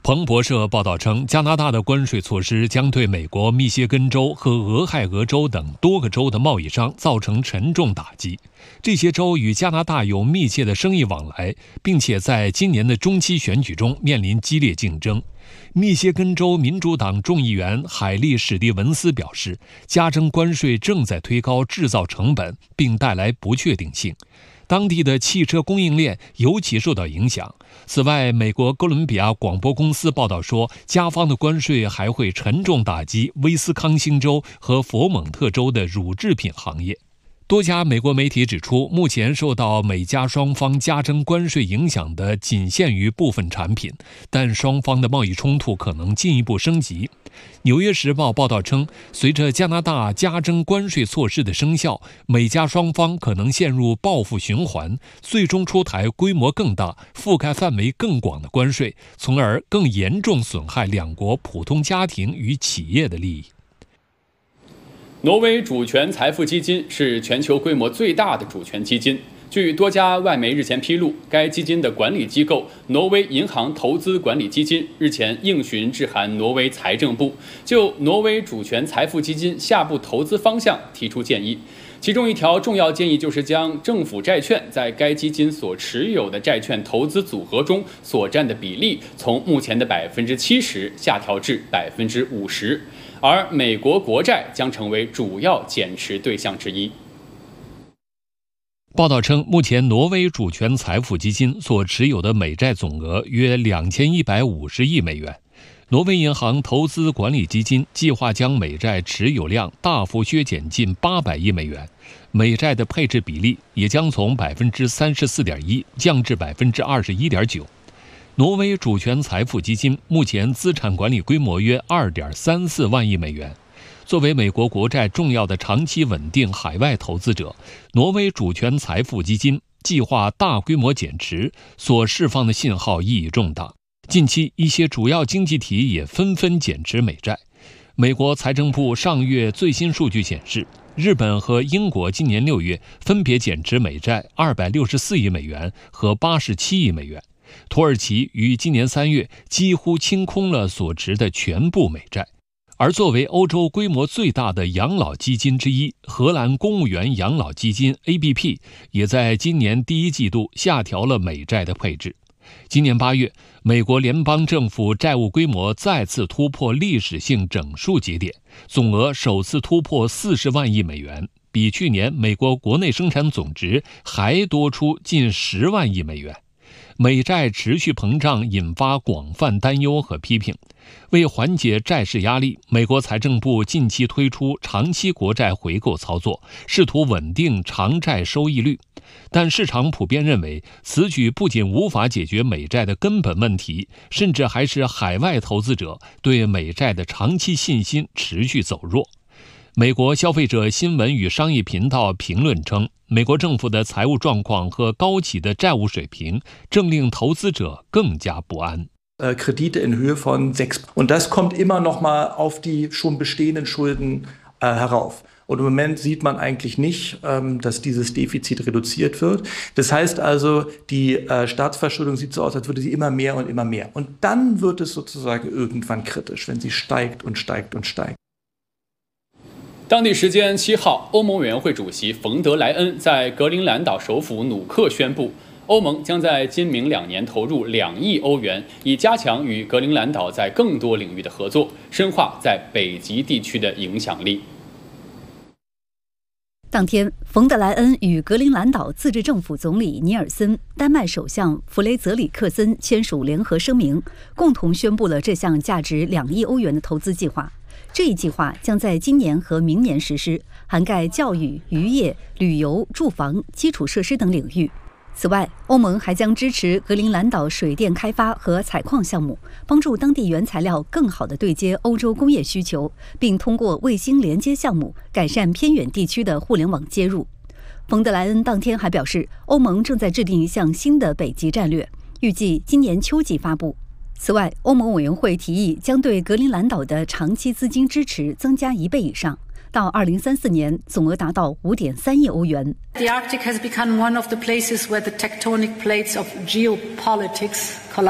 彭博社报道称，加拿大的关税措施将对美国密歇根州和俄亥俄州等多个州的贸易商造成沉重打击。这些州与加拿大有密切的生意往来，并且在今年的中期选举中面临激烈竞争。密歇根州民主党众议员海莉·史蒂文斯表示，加征关税正在推高制造成本，并带来不确定性。当地的汽车供应链尤其受到影响。此外，美国哥伦比亚广播公司报道说，加方的关税还会沉重打击威斯康星州和佛蒙特州的乳制品行业。多家美国媒体指出，目前受到美加双方加征关税影响的仅限于部分产品，但双方的贸易冲突可能进一步升级。纽约时报报道称，随着加拿大加征关税措施的生效，美加双方可能陷入报复循环，最终出台规模更大、覆盖范围更广的关税，从而更严重损害两国普通家庭与企业的利益。 挪威主权财富基金是全球规模最大的主权基金。据多家外媒日前披露，该基金的管理机构挪威银行投资管理基金日前应询致函挪威财政部，就挪威主权财富基金下步投资方向提出建议。其中一条重要建议就是将政府债券在该基金所持有的债券投资组合中所占的比例从目前的70%下调至50%，而美国国债将成为主要减持对象之一。 报道称，目前挪威主权财富基金所持有的美债总额约2150亿美元。挪威银行投资管理基金计划将美债持有量大幅削减近800亿美元，美债的配置比例也将从34.1%降至21.9%。挪威主权财富基金目前资产管理规模约2.34万亿美元。作为美国国债重要的长期稳定海外投资者，挪威主权财富基金计划大规模减持，所释放的信号意义重大。近期，一些主要经济体也纷纷减持美债。美国财政部上月最新数据显示，日本和英国今年6月分别减持美债264亿美元和87亿美元。土耳其于今年3月几乎清空了所持的全部美债。而作为欧洲规模最大的养老基金之一，荷兰公务员养老基金 ABP 也在今年第一季度下调了美债的配置。今年8月，美国联邦政府债务规模再次突破历史性整数节点，总额首次突破40万亿美元，比去年美国国内生产总值还多出近10万亿美元。美债持续膨胀引发广泛担忧和批评。为缓解债市压力，美国财政部近期推出长期国债回购操作，试图稳定长债收益率。但市场普遍认为，此举不仅无法解决美债的根本问题，甚至还使海外投资者对美债的长期信心持续走弱。美国消费者新闻与商业频道评论称，美国政府的财务状况和高企的债务水平正令投资者更加不安。 Kredite in Höhe von 6%. Und das kommt immer noch mal auf die schon bestehenden Schulden herauf. Und im Moment sieht man eigentlich nicht, dass dieses Defizit reduziert wird. Das heißt also, die Staatsverschuldung sieht so aus, als würde sie immer mehr und immer mehr. Und dann wird es sozusagen irgendwann kritisch, wenn sie steigt und steigt und steigt. 当地时间7号，欧盟委员会主席冯德莱恩在格陵兰岛首府努克宣布，欧盟将在今明2年投入2亿欧元，以加强与格陵兰岛在更多领域的合作，深化在北极地区的影响力。 当天，冯德莱恩与格陵兰岛自治政府总理尼尔森、丹麦首相弗雷泽里克森签署联合声明，共同宣布了这项价值2亿欧元的投资计划。这一计划将在今年和明年实施，涵盖教育、渔业、旅游、住房、基础设施等领域。此外，欧盟还将支持格陵兰岛水电开发和采矿项目，帮助当地原材料更好地对接欧洲工业需求，并通过卫星连接项目改善偏远地区的互联网接入。冯德莱恩当天还表示，欧盟正在制定一项新的北极战略，预计今年秋季发布。此外，欧盟委员会提议将对格陵兰岛的长期资金支持增加1倍以上，到2034年总额达到5.3亿欧元。 The Arctic has become one of the places where the tectonic plates of geopolitics collide.